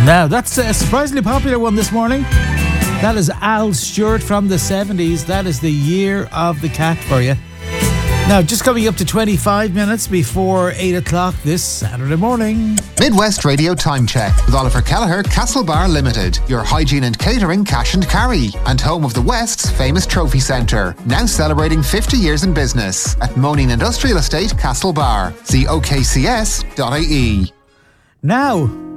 Now, that's a surprisingly popular one this morning. That is Al Stewart from the 70s. That is the Year of the Cat for you. Now, just coming up to 25 minutes before 8 o'clock this Saturday morning. Midwest Radio Time Check with Oliver Kelleher, Castlebar Limited. Your hygiene and catering cash and carry. And home of the West's famous trophy centre. Now celebrating 50 years in business at Moaning Industrial Estate, Castlebar. See okcs.ie. Now,